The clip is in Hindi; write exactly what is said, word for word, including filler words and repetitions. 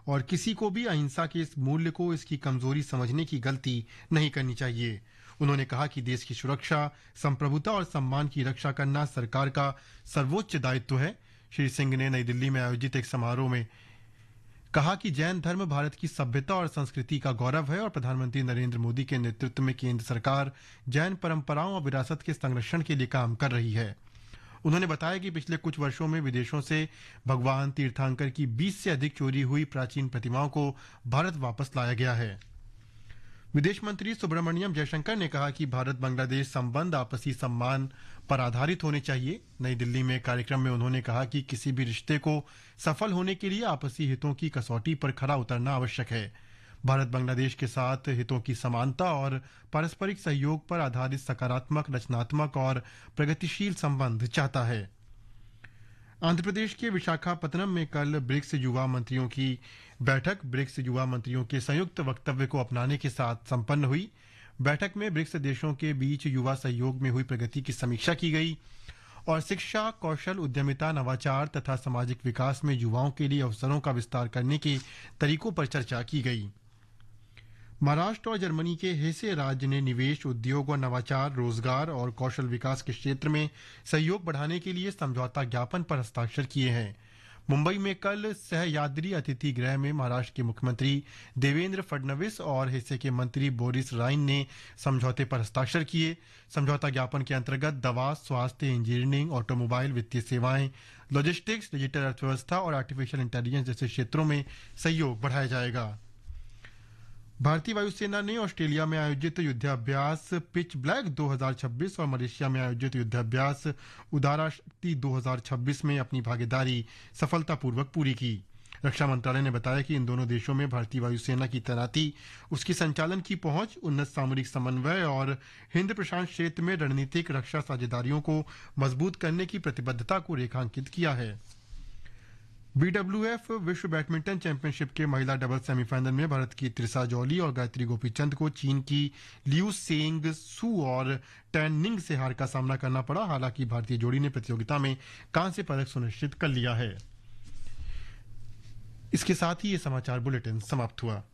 और किसी को भी अहिंसा के इस मूल्य को इसकी कमजोरी समझने की गलती नहीं करनी चाहिए। उन्होंने कहा कि देश की सुरक्षा, संप्रभुता और सम्मान की रक्षा करना सरकार का सर्वोच्च दायित्व है। श्री सिंह ने नई दिल्ली में आयोजित एक समारोह में कहा कि जैन धर्म भारत की सभ्यता और संस्कृति का गौरव है और प्रधानमंत्री नरेंद्र मोदी के नेतृत्व में केंद्र सरकार जैन परंपराओं और विरासत के संरक्षण के लिए काम कर रही है। उन्होंने बताया कि पिछले कुछ वर्षों में विदेशों से भगवान तीर्थंकर की बीस से अधिक चोरी हुई प्राचीन प्रतिमाओं को भारत वापस लाया गया है। विदेश मंत्री सुब्रमण्यम जयशंकर ने कहा कि भारत बांग्लादेश संबंध आपसी सम्मान पर आधारित होने चाहिए। नई दिल्ली में कार्यक्रम में उन्होंने कहा कि किसी भी रिश्ते को सफल होने के लिए आपसी हितों की कसौटी पर खरा उतरना आवश्यक है। भारत बांग्लादेश के साथ हितों की समानता और पारस्परिक सहयोग पर आधारित सकारात्मक, रचनात्मक और प्रगतिशील संबंध चाहता है। आंध्र प्रदेश के विशाखापत्तनम में कल ब्रिक्स युवा मंत्रियों की बैठक ब्रिक्स युवा मंत्रियों के संयुक्त वक्तव्य को अपनाने के साथ संपन्न हुई। बैठक में ब्रिक्स देशों के बीच युवा सहयोग में हुई प्रगति की समीक्षा की गई और शिक्षा, कौशल, उद्यमिता, नवाचार तथा सामाजिक विकास में युवाओं के लिए अवसरों का विस्तार करने के तरीकों पर चर्चा की गई। महाराष्ट्र और जर्मनी के हेसे राज्य ने निवेश, उद्योग और नवाचार, रोजगार और कौशल विकास के क्षेत्र में सहयोग बढ़ाने के लिए समझौता ज्ञापन पर हस्ताक्षर किए हैं। मुंबई में कल सहयाद्री अतिथि गृह में महाराष्ट्र के मुख्यमंत्री देवेंद्र फडणवीस और हेसे के मंत्री बोरिस राइन ने समझौते पर हस्ताक्षर किए। समझौता ज्ञापन के अंतर्गत दवा, स्वास्थ्य, इंजीनियरिंग, ऑटोमोबाइल, वित्तीय सेवाएं, लॉजिस्टिक्स, डिजिटल अर्थव्यवस्था और आर्टिफिशियल इंटेलिजेंस जैसे क्षेत्रों में सहयोग बढ़ाया जाएगा। भारतीय वायुसेना ने ऑस्ट्रेलिया में आयोजित युद्धाभ्यास पिच ब्लैक दो हज़ार छब्बीस और मलेशिया में आयोजित युद्धाभ्यास उदारा शक्ति दो हज़ार छब्बीस में अपनी भागीदारी सफलतापूर्वक पूरी की। रक्षा मंत्रालय ने बताया कि इन दोनों देशों में भारतीय वायुसेना की तैनाती, उसकी संचालन की पहुंच, उन्नत सामरिक समन्वय और हिंद प्रशांत क्षेत्र में रणनीतिक रक्षा साझेदारियों को मजबूत करने की प्रतिबद्धता को रेखांकित किया है। बीडब्ल्यूएफ विश्व बैडमिंटन चैंपियनशिप के महिला डबल सेमीफाइनल में भारत की त्रिशा जॉली और गायत्री गोपीचंद को चीन की लियू सेंग सू और टैन निंग से हार का सामना करना पड़ा। हालांकि भारतीय जोड़ी ने प्रतियोगिता में कांस्य पदक सुनिश्चित कर लिया है। इसके साथ ही ये समाचार बुलेटिन समाप्त हुआ।